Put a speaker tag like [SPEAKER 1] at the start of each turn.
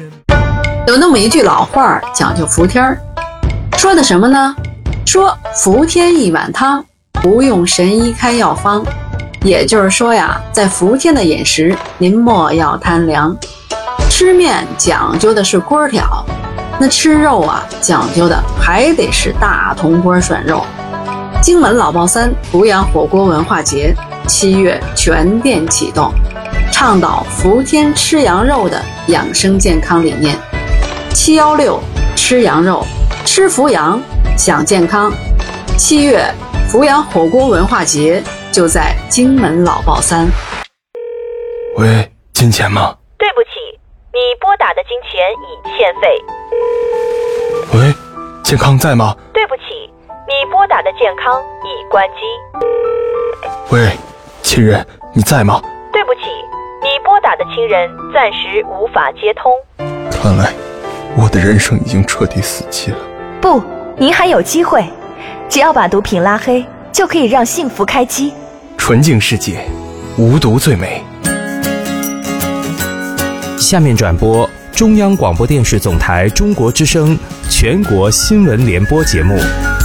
[SPEAKER 1] 有那么一句老话讲究服天儿，说的什么呢？说服天一碗汤，不用神医开药方。也就是说呀，在伏天的饮食，您莫要贪凉。吃面讲究的是锅挑，那吃肉啊，讲究的还得是大铜锅涮肉。荆门老爆三阜阳火锅文化节7月全店启动，倡导伏天吃羊肉的养生健康理念。716吃羊肉，吃伏阳，享健康。7月阜阳火锅文化节就在荆门老爆三。
[SPEAKER 2] 喂，金钱吗？
[SPEAKER 3] 对不起，你拨打的金钱已欠费。
[SPEAKER 2] 喂，健康在吗？
[SPEAKER 3] 对不起，你拨打的健康已关机。
[SPEAKER 2] 喂，亲人，你在吗？
[SPEAKER 3] 对不起，你拨打的亲人暂时无法接通。
[SPEAKER 2] 看来我的人生已经彻底死寂了。
[SPEAKER 4] 不，您还有机会，只要把毒品拉黑，就可以让幸福开机。
[SPEAKER 5] 纯净世界，无毒最美。下面转播中央广播电视总台中国之声全国新闻联播节目。